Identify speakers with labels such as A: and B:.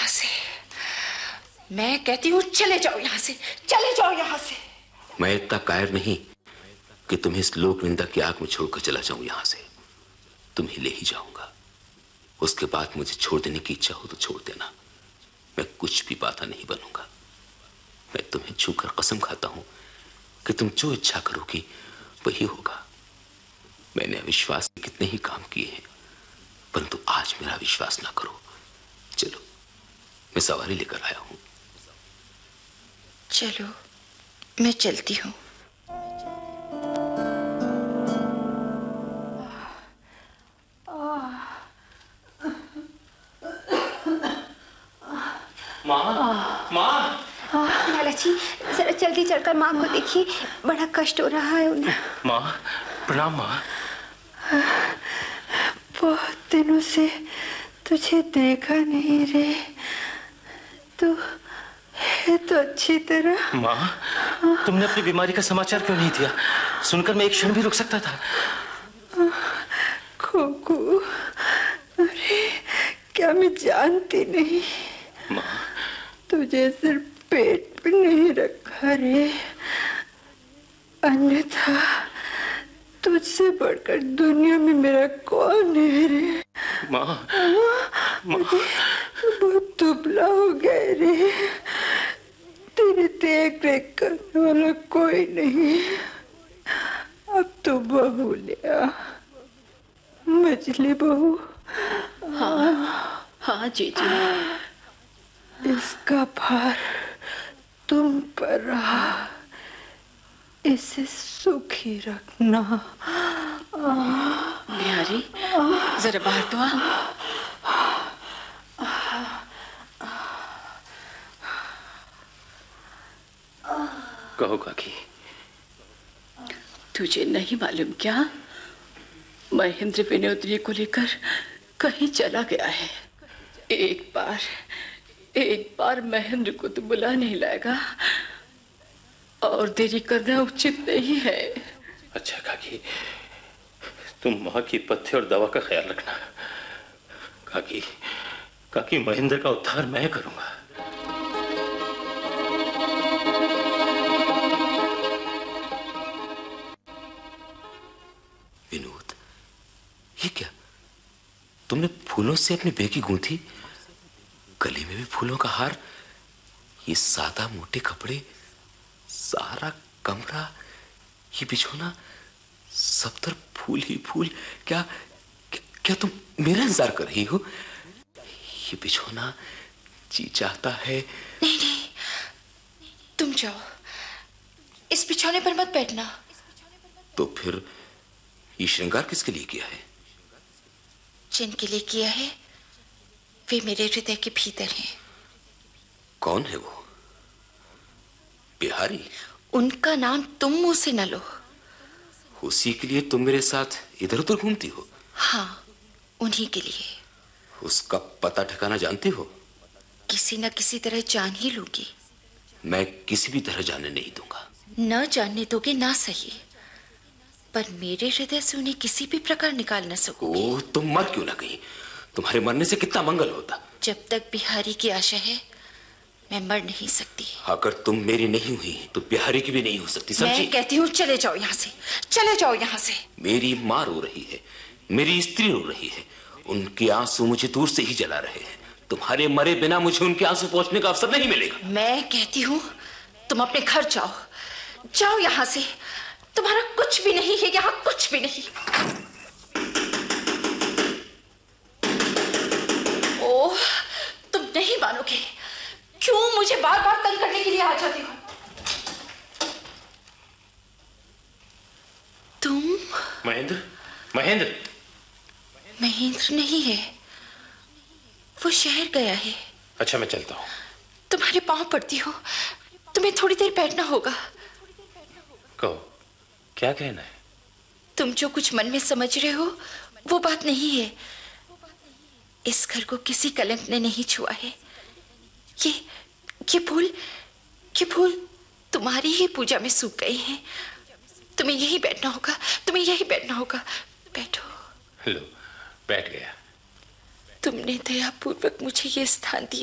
A: यहाँ से। मैं कहती हूँ चले जाओ यहाँ से, चले जाओ यहाँ से।
B: मैं इतना कायर नहीं कि तुम्हें इस लोक निंदा की आग में छोड़कर चला जाऊं यहाँ से। तुम्हें ले ही जाऊंगा। उसके बाद मुझे छोड़ देने की इच्छा हो तो छोड़ देना। मैं कुछ भी बाधा नहीं बनूंगा। मैं तुम्हें छूकर कसम खाता हूं कि तुम जो इच्छा करोगी वही होगा। मैंने अविश्वास के कितने ही काम किए हैं, परंतु आज मेरा विश्वास ना करो। चलो, मैं सवारी लेकर आया हूं।
A: चलो, मैं चलती हूँ।
B: माँ, माँ।
C: लाला जी, जरा जल्दी चलकर माँ को देखिए, बड़ा कष्ट हो रहा है उन्हें।
B: माँ, प्रणाम माँ।
C: बहुत दिनों से तुझे देखा नहीं रे। तू है तो अच्छी तरह।
D: माँ, तुमने अपनी बीमारी का समाचार क्यों नहीं दिया? सुनकर मैं एक क्षण भी रुक सकता था।
C: खोकू, अरे क्या मैं जानती नहीं?
D: माँ,
C: तुझे सिर्फ पेट पे नहीं रखा रे, अन्यथा तुझसे बढ़कर दुनिया में मेरा कौन है रे?
D: माँ, माँ।
C: बहुत दुबला हो गया रे। तेरे देख रेख करने वाला कोई नहीं। अब तो बहू ले आ, मजली बहू।
A: हाँ हाँ जीजी।
C: इसका भार तुम पर रहा, इसे सुखी रखना।
A: बिहारी, जरा बाहर तो आ।
D: कहो काकी।
A: तुझे नहीं मालूम क्या? महेंद्र विनोदनी को लेकर कहीं चला गया है। एक बार महेंद्र को तो बुला नहीं लाएगा, और देरी करना उचित नहीं है।
D: अच्छा काकी, तुम माँ की पथ्य और दवा का ख्याल रखना। काकी, काकी, महेंद्र का उद्धार मैं करूंगा।
B: विनोद, ये क्या? तुमने फूलों से अपनी बेकी गूंथी, गले में भी फूलों का हार, ये सादा मोटे कपड़े, सारा कमरा, ये बिछोना, सब तरफ फूल ही फूल। क्या क्या, क्या तुम मेरा इंतजार कर रही हो? ये बिछोना जी चाहता है।
A: नहीं नहीं, तुम जाओ, इस बिछौने पर मत बैठना।
B: तो फिर ये श्रृंगार किसके लिए किया है?
A: जिनके लिए किया है वे मेरे हृदय के भीतर हैं।
B: कौन है वो? बिहारी?
A: उनका नाम तुम मुंह से न लो।
B: उसी के लिए तुम मेरे साथ इधर उधर घूमती हो?
A: हाँ, उन्हीं के लिए।
B: उसका पता ठिकाना जानती हो?
A: किसी न किसी तरह जान ही लूंगी।
B: मैं किसी भी तरह जानने नहीं दूंगा।
A: न जानने दोगे ना सही, पर मेरे हृदय से उन्हें किसी भी प्रकार निकाल न सकोगे।
B: ओह, तुम मर क्यों ना गई? तुम्हारे मरने से कितना मंगल होता।
A: जब तक बिहारी की आशा है मैं मर नहीं सकती।
B: अगर तुम मेरी नहीं हुई तो बिहारी की भी नहीं हो सकती, समझी?
A: मैं कहती हूँ चले जाओ यहाँ से, चले जाओ यहाँ से।
B: मेरी माँ रो रही है, मेरी स्त्री रो रही है, उनके आंसू मुझे दूर से ही जला रहे हैं। तुम्हारे मरे बिना मुझे उनके आंसू पहुंचने का अवसर नहीं मिलेगा।
A: मैं कहती हूँ तुम अपने घर जाओ, जाओ यहाँ से। तुम्हारा कुछ भी नहीं है यहाँ, कुछ भी नहीं। ओह, तुम नहीं मानोगे, क्यों मुझे बार बार तंग करने के लिए आ जाती हो? तुम?
D: महेंद्र, महेंद्र।
A: महेंद्र नहीं है, वो शहर गया है।
D: अच्छा, मैं चलता हूँ।
A: तुम्हारे पांव पड़ती हो, तुम्हें थोड़ी देर बैठना होगा।
D: कहो, क्या कहना है?
A: तुम जो कुछ मन में समझ रहे हो वो बात नहीं है। इस घर को किसी कलंक ने नहीं छुआ है। ये फूल तुम्हारी ही पूजा में सूख गए हैं। तुम्हें यही बैठना होगा, तुम्हें यही बैठना होगा। बैठो।
D: लो, बैठ गया।
A: तुमने दयापूर्वक मुझे ये स्थान दिया।